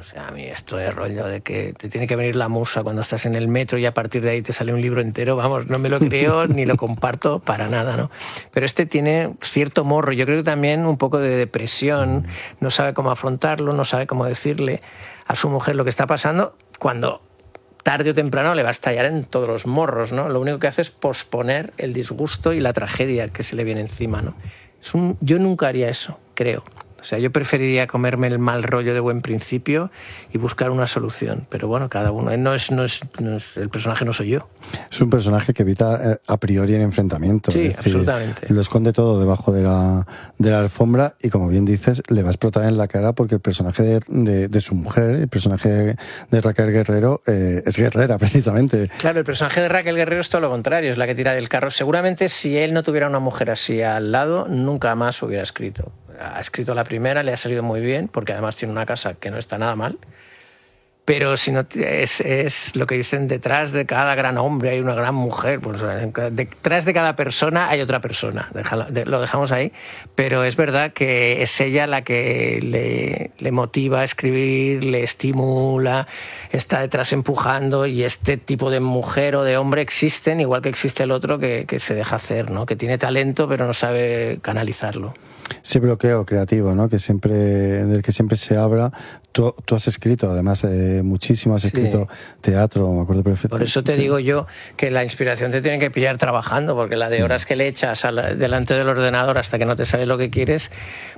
sea, a mí esto es rollo de que te tiene que venir la musa cuando estás en el metro y a partir de ahí te sale un libro entero, vamos, no me lo creo ni lo comparto para nada, ¿no? Pero este tiene cierto morro, yo creo que también un poco de depresión, no sabe cómo afrontarlo, no sabe cómo decirle a su mujer lo que está pasando, cuando tarde o temprano le va a estallar en todos los morros, ¿no? Lo único que hace es posponer el disgusto y la tragedia que se le viene encima, ¿no? Yo nunca haría eso, creo. O sea, yo preferiría comerme el mal rollo de buen principio y buscar una solución. Pero bueno, cada uno. El personaje no soy yo. Es un personaje que evita a priori el enfrentamiento. Sí, es decir, absolutamente. lo esconde todo debajo de la alfombra y, como bien dices, le va a explotar en la cara porque el personaje de su mujer, el personaje de Raquel Guerrero, es guerrera, precisamente. Claro, el personaje de Raquel Guerrero es todo lo contrario, es la que tira del carro. Seguramente si él no tuviera una mujer así al lado, nunca más hubiera escrito. Ha escrito la primera, le ha salido muy bien, porque además tiene una casa que no está nada mal. Pero si no, es lo que dicen, detrás de cada gran hombre hay una gran mujer. Pues detrás de cada persona hay otra persona. Lo dejamos ahí. Pero es verdad que es ella la que le motiva a escribir, le estimula, está detrás empujando, y este tipo de mujer o de hombre existen, igual que existe el otro que se deja hacer, ¿no? Que tiene talento pero no sabe canalizarlo. Ese bloqueo creativo, ¿no? Del que siempre se habla. Tú has escrito, además, muchísimo, has escrito teatro, me acuerdo perfectamente. Por eso te digo yo que la inspiración te tiene que pillar trabajando, porque la de horas que le echas delante del ordenador hasta que no te sale lo que quieres,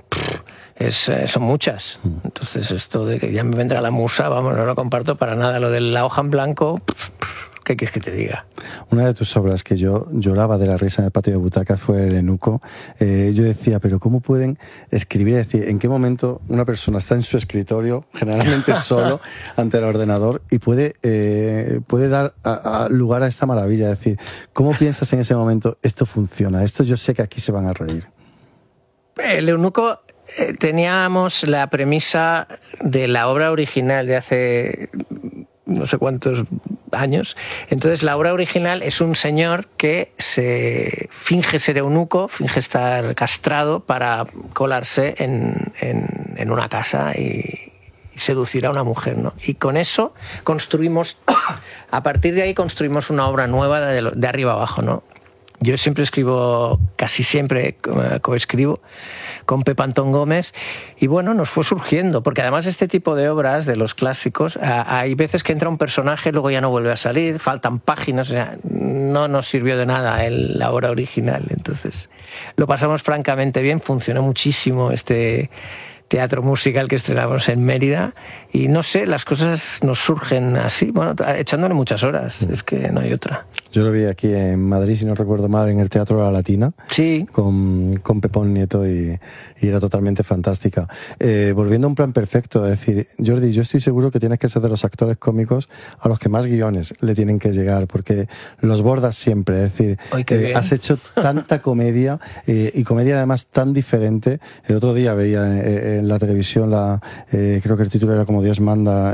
son muchas. Entonces esto de que ya me vendrá la musa, vamos, no lo comparto para nada. Lo de la hoja en blanco, ¿qué quieres que te diga? Una de tus obras que yo lloraba de la risa en el patio de butacas fue El eunuco. Yo decía, pero ¿cómo pueden escribir? Es decir, ¿en qué momento una persona está en su escritorio, generalmente solo, ante el ordenador, y puede dar lugar a esta maravilla? Es decir, ¿cómo piensas en ese momento, esto funciona, esto yo sé que aquí se van a reír? El eunuco, teníamos la premisa de la obra original de hace no sé cuántos años. Entonces la obra original es un señor que se finge ser eunuco, finge estar castrado para colarse en una casa y seducir a una mujer, ¿no? Y con eso construimos, a partir de ahí construimos una obra nueva de arriba abajo, ¿no? Yo siempre escribo, casi siempre coescribo con Pepe Antón Gómez, y bueno, nos fue surgiendo, porque además este tipo de obras, de los clásicos, hay veces que entra un personaje, luego ya no vuelve a salir, faltan páginas, o sea, no nos sirvió de nada la obra original. Entonces lo pasamos francamente bien, funcionó muchísimo este teatro musical que estrenamos en Mérida, y no sé, las cosas nos surgen así, bueno, echándole muchas horas, es que no hay otra. Yo lo vi aquí en Madrid, si no recuerdo mal, en el Teatro La Latina, sí, con Pepón Nieto, y era totalmente fantástica. Volviendo a Un plan perfecto, es decir, Jordi, yo estoy seguro que tienes que ser de los actores cómicos a los que más guiones le tienen que llegar, porque los bordas siempre, es decir, has hecho tanta comedia, y comedia además tan diferente. El otro día veía en la televisión, creo que el título era como Dios manda,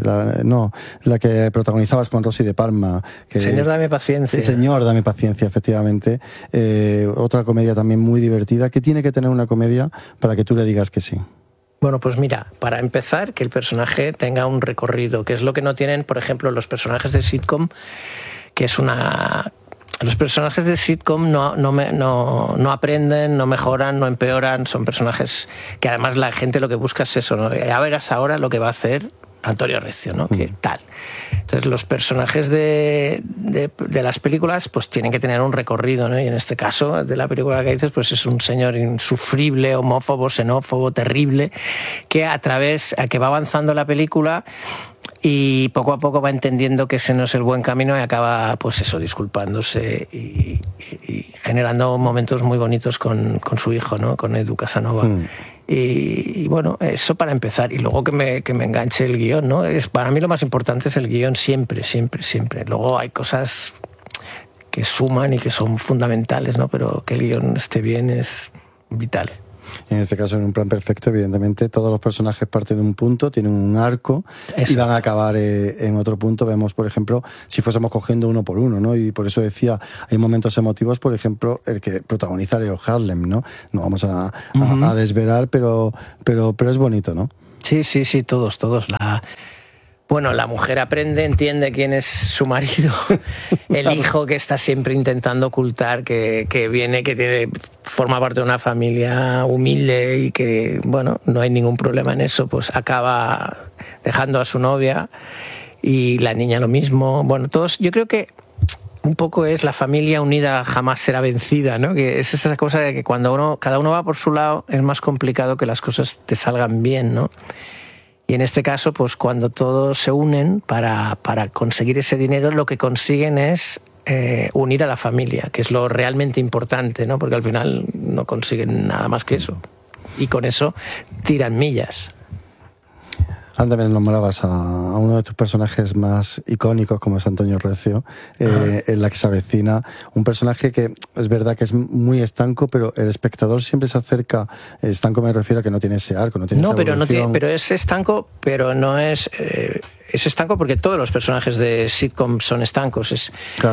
la que protagonizabas con Rosy de Palma. Señor, dame paciencia. Señor, dame paciencia, efectivamente. Otra comedia también muy divertida. ¿Qué tiene que tener una comedia para que tú le digas que sí? Bueno, pues mira, para empezar, que el personaje tenga un recorrido, que es lo que no tienen, por ejemplo, los personajes de sitcom, que es una... Los personajes de sitcom no aprenden, no mejoran, no empeoran, son personajes que además la gente lo que busca es eso, ¿no? Ya verás ahora lo que va a hacer Antonio Recio, ¿no? ¿Qué tal? Entonces los personajes de las películas pues tienen que tener un recorrido, ¿no? Y en este caso de la película que dices pues es un señor insufrible, homófobo, xenófobo, terrible, que que va avanzando la película y poco a poco va entendiendo que ese no es el buen camino y acaba pues eso, disculpándose y generando momentos muy bonitos con su hijo, ¿no? Con Edu Casanova. Y bueno, eso para empezar. Y luego que me enganche el guión, ¿no? Para mí lo más importante es el guión siempre, siempre, siempre. Luego hay cosas que suman y que son fundamentales, ¿no? Pero que el guión esté bien es vital. En este caso, en Un plan perfecto, evidentemente, todos los personajes parten de un punto, tienen un arco. Exacto. Y van a acabar en otro punto. Vemos, por ejemplo, si fuésemos cogiendo uno por uno, ¿no? Y por eso decía, hay momentos emotivos, por ejemplo, el que protagoniza Leo Harlem, ¿no? No vamos a desvelar, pero es bonito, ¿no? Sí, todos. Bueno, la mujer aprende, entiende quién es su marido, el hijo que está siempre intentando ocultar que forma parte de una familia humilde y que, bueno, no hay ningún problema en eso, pues acaba dejando a su novia, y la niña lo mismo. Bueno, todos, yo creo que un poco es la familia unida jamás será vencida, ¿no? Que es esa cosa de que cuando cada uno va por su lado es más complicado que las cosas te salgan bien, ¿no? Y en este caso, pues cuando todos se unen para conseguir ese dinero, lo que consiguen es unir a la familia, que es lo realmente importante, ¿no? Porque al final no consiguen nada más que eso. Y con eso tiran millas. Antes nombrabas a uno de tus personajes más icónicos, como es Antonio Recio, en La que se avecina. Un personaje que es verdad que es muy estanco, pero el espectador siempre se acerca. Estanco me refiero a que no tiene ese arco, no tiene esa evolución. Pero es estanco, pero no es... es estanco porque todos los personajes de sitcom son estancos. Es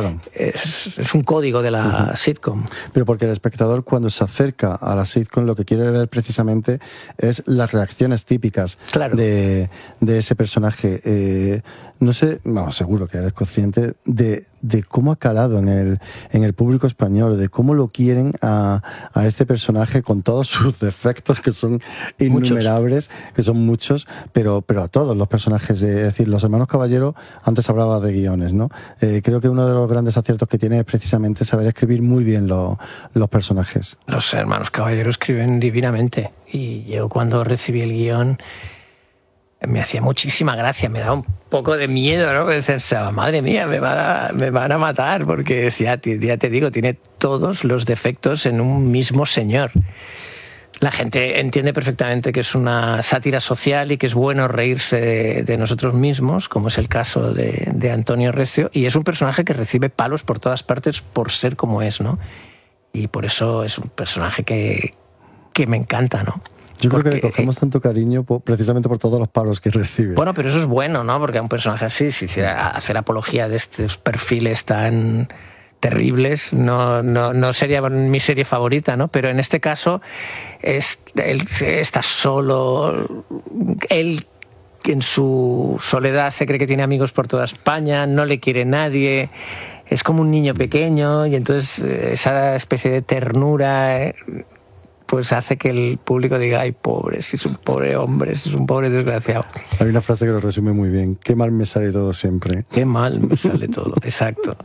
un código de la sitcom. Pero porque el espectador, cuando se acerca a la sitcom, lo que quiere ver precisamente es las reacciones típicas de ese personaje. No sé, seguro que eres consciente de cómo ha calado en el público español, de cómo lo quieren a este personaje con todos sus defectos, que son innumerables, que son muchos, pero a todos los personajes. Es decir, los hermanos Caballero, antes hablaba de guiones, ¿no? Creo que uno de los grandes aciertos que tiene es precisamente saber escribir muy bien los personajes. Los hermanos Caballero escriben divinamente, y yo cuando recibí el guión me hacía muchísima gracia, me daba un poco de miedo, ¿no? Pensaba, madre mía, me van a matar, porque ya te digo, tiene todos los defectos en un mismo señor. La gente entiende perfectamente que es una sátira social y que es bueno reírse de nosotros mismos, como es el caso de Antonio Recio, y es un personaje que recibe palos por todas partes por ser como es, ¿no? Y por eso es un personaje que me encanta, ¿no? Yo creo que le cogemos tanto cariño precisamente por todos los palos que recibe. Bueno, pero eso es bueno, ¿no? Porque a un personaje así, si hiciera hacer apología de estos perfiles tan terribles, no sería mi serie favorita, ¿no? Pero en este caso él está solo, él en su soledad se cree que tiene amigos por toda España, no le quiere nadie, es como un niño pequeño, y entonces esa especie de ternura pues hace que el público diga, ay, pobre, si es un pobre hombre, si es un pobre desgraciado. Hay una frase que lo resume muy bien: qué mal me sale todo siempre. Qué mal me sale todo, exacto.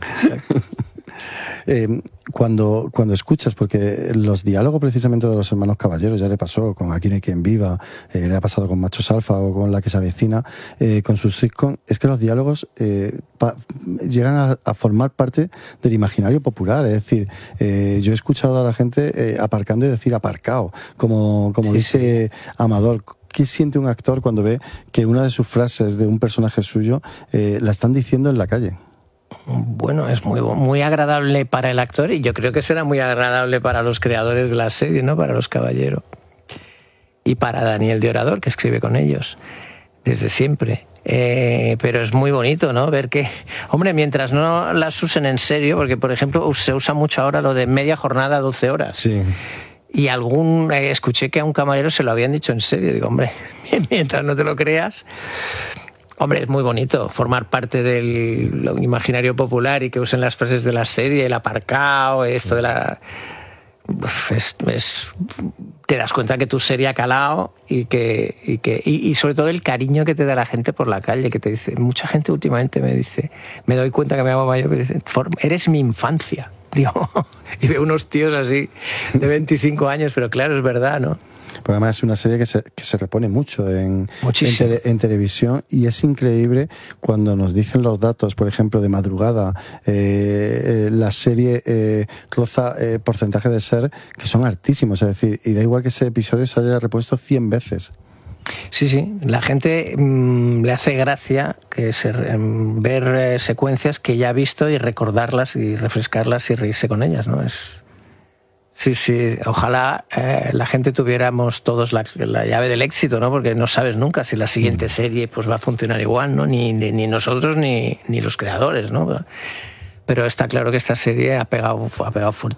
Cuando escuchas, porque los diálogos precisamente de los hermanos Caballeros, ya le pasó con Aquí no hay quien viva, le ha pasado con Machos Alfa o con La que se avecina, con sus sitcom, es que los diálogos llegan a formar parte del imaginario popular. Es decir, yo he escuchado a la gente aparcando y decir aparcao, como dice Amador. ¿Qué siente un actor cuando ve que una de sus frases de un personaje suyo la están diciendo en la calle? Bueno, es muy agradable para el actor, y yo creo que será muy agradable para los creadores de la serie, ¿no? Para los Caballero. Y para Daniel de Orador, que escribe con ellos desde siempre. Pero es muy bonito, ¿no? Ver que, hombre, mientras no las usen en serio, porque, por ejemplo, se usa mucho ahora lo de media jornada, 12 horas. Sí. Y escuché que a un camarero se lo habían dicho en serio. Digo, hombre, mientras no te lo creas... Hombre, es muy bonito formar parte del imaginario popular y que usen las frases de la serie, el aparcao, esto de la... te das cuenta que tu serie ha calado y sobre todo el cariño que te da la gente por la calle, que te dice, mucha gente últimamente me dice, me doy cuenta que me hago mayor, me dicen, eres mi infancia, digo, y veo unos tíos así de 25 años, pero claro, es verdad, ¿no? Porque además es una serie que se repone mucho en televisión, y es increíble cuando nos dicen los datos, por ejemplo, de madrugada, la serie roza porcentaje de ser que son altísimos, es decir, y da igual que ese episodio se haya repuesto 100 veces. Sí, la gente le hace gracia ver secuencias que ya ha visto y recordarlas y refrescarlas y reírse con ellas, ¿no? Sí, ojalá la gente tuviéramos todos la llave del éxito, ¿no? Porque no sabes nunca si la siguiente serie pues va a funcionar igual, ¿no? Ni nosotros ni los creadores, ¿no? Pero está claro que esta serie ha pegado fuerte.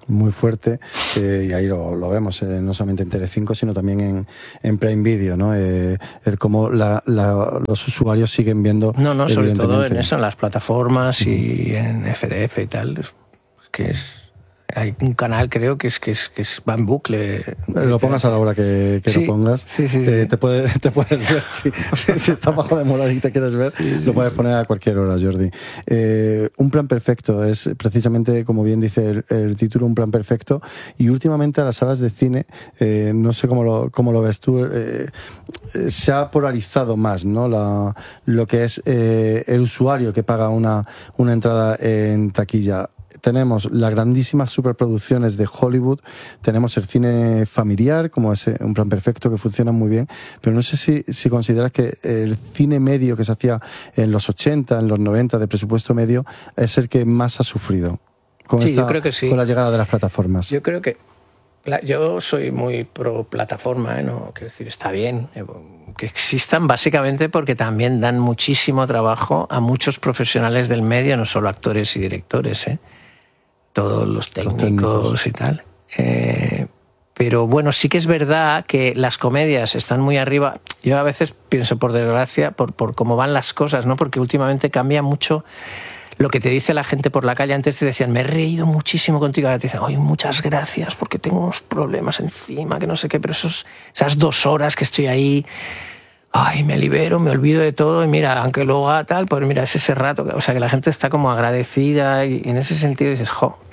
muy fuerte, y ahí lo vemos, no solamente en Telecinco, sino también en Prime Video, ¿no? El cómo los usuarios siguen viendo. No, sobre todo en eso, en las plataformas y en FDF y tal. Es que hay un canal, creo, que va en bucle. Lo pongas a la hora que sí, lo pongas. Sí. Te puedes ver. Si está bajo de moda y te quieres ver, lo puedes poner a cualquier hora, Jordi. Un plan perfecto es precisamente, como bien dice el título, un plan perfecto. Y últimamente a las salas de cine, no sé cómo lo ves tú, se ha polarizado más, ¿no? Lo que es el usuario que paga una entrada en taquilla. Tenemos las grandísimas superproducciones de Hollywood, tenemos el cine familiar, como es un plan perfecto, que funciona muy bien, pero no sé si consideras que el cine medio que se hacía en los 80, en los 90, de presupuesto medio, es el que más ha sufrido yo creo que sí. Con la llegada de las plataformas. Yo creo que yo soy muy pro plataforma, ¿no? Quiero decir, está bien que existan, básicamente porque también dan muchísimo trabajo a muchos profesionales del medio, no solo actores y directores, todos los técnicos y tal. Pero bueno, sí que es verdad que las comedias están muy arriba. Yo a veces pienso, por desgracia, por cómo van las cosas, ¿no? Porque últimamente cambia mucho lo que te dice la gente por la calle. Antes te decían, me he reído muchísimo contigo. Ahora te dicen, oye, muchas gracias porque tengo unos problemas encima, que no sé qué. Pero esas 2 horas que estoy ahí, ay, me libero, me olvido de todo. Y mira, aunque luego haga tal, pues mira, es ese rato. O sea, que la gente está como agradecida. Y en ese sentido dices,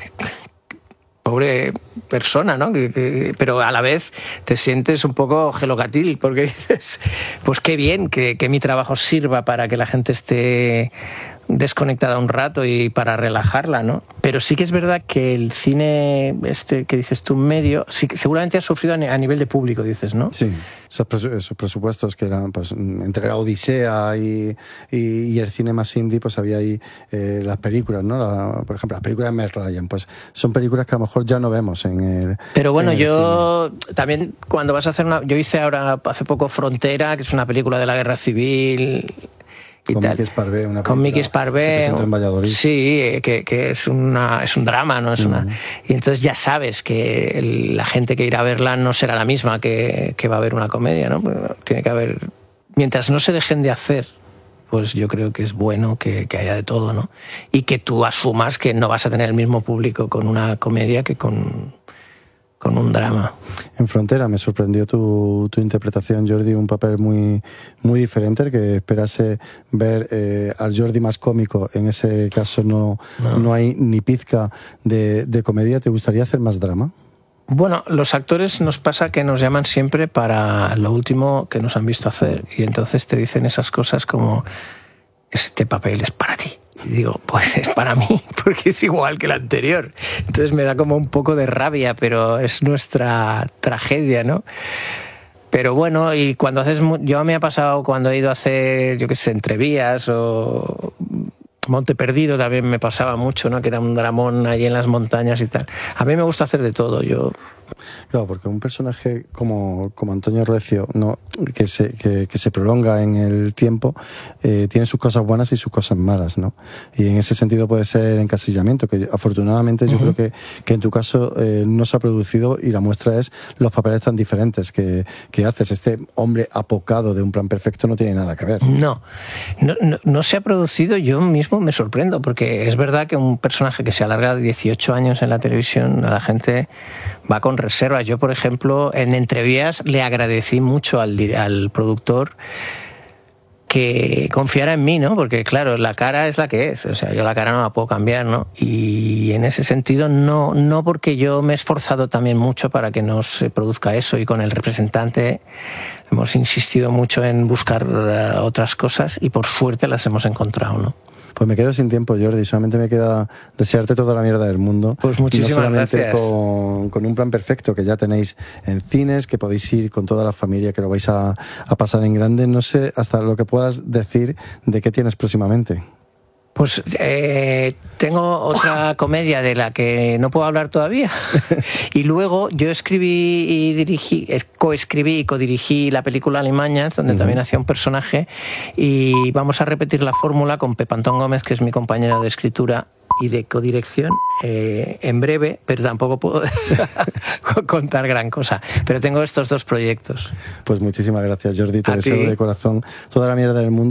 pobre persona, ¿no? Pero a la vez te sientes un poco gelocatil, porque dices, pues qué bien que mi trabajo sirva para que la gente esté desconectada un rato y para relajarla, ¿no? Pero sí que es verdad que el cine que dices tú medio, sí que seguramente ha sufrido a nivel de público, dices, ¿no? Sí, esos presupuestos que eran, pues, entre la Odisea y el cine más indie, pues había ahí las películas, ¿no? Por ejemplo, las películas de Meg Ryan, pues son películas que a lo mejor ya no vemos en el. Pero bueno, yo cine. También cuando vas a hacer yo hice ahora hace poco Frontera, que es una película de la Guerra Civil. Con Miki Esparvé, con Miki Esparvé, se presentó en Valladolid. Sí, que es un drama, ¿no? Y entonces ya sabes que la gente que irá a verla no será la misma que va a ver una comedia, ¿no? Tiene que haber, mientras no se dejen de hacer, pues yo creo que es bueno que haya de todo, ¿no? Y que tú asumas que no vas a tener el mismo público con una comedia que con un drama. En Frontera me sorprendió tu interpretación, Jordi, un papel muy, muy diferente, el que esperase ver al Jordi más cómico. En ese caso no hay ni pizca de comedia. ¿Te gustaría hacer más drama? Bueno, los actores nos pasa que nos llaman siempre para lo último que nos han visto hacer, y entonces te dicen esas cosas como, este papel es para ti. Y digo, pues es para mí, porque es igual que el anterior. Entonces me da como un poco de rabia, pero es nuestra tragedia, ¿no? Pero bueno, y cuando haces... Yo me ha pasado cuando he ido a hacer, yo qué sé, Entrevías o Monte Perdido, también me pasaba mucho, ¿no? Que era un dramón allí en las montañas y tal. A mí me gusta hacer de todo, Claro, porque un personaje como Antonio Recio, ¿no? que se prolonga en el tiempo, tiene sus cosas buenas y sus cosas malas, ¿no? Y en ese sentido puede ser encasillamiento, que afortunadamente yo creo que en tu caso no se ha producido, y la muestra es los papeles tan diferentes que haces. Este hombre apocado de Un Plan Perfecto no tiene nada que ver. No se ha producido. Yo mismo me sorprendo, porque es verdad que un personaje que se alarga 18 años en la televisión, a la gente va con reservas. Yo, por ejemplo, en Entrevías le agradecí mucho al productor que confiara en mí, ¿no? Porque, claro, la cara es la que es. O sea, yo la cara no la puedo cambiar, ¿no? Y en ese sentido, no porque yo me he esforzado también mucho para que no se produzca eso, y con el representante hemos insistido mucho en buscar otras cosas, y por suerte las hemos encontrado, ¿no? Pues me quedo sin tiempo, Jordi. Solamente me queda desearte toda la mierda del mundo. Pues muchísimas gracias. Con Un Plan Perfecto, que ya tenéis en cines, que podéis ir con toda la familia, que lo vais a pasar en grande. No sé hasta lo que puedas decir de qué tienes próximamente. Pues tengo otra comedia de la que no puedo hablar todavía. Y luego yo escribí y dirigí, coescribí y codirigí la película Alimañas, donde también hacía un personaje, y vamos a repetir la fórmula con Pepa Antón Gómez, que es mi compañero de escritura, y de codirección en breve, pero tampoco puedo contar gran cosa. Pero tengo estos dos proyectos. Pues muchísimas gracias, Jordi. Te deseo de corazón toda la mierda del mundo.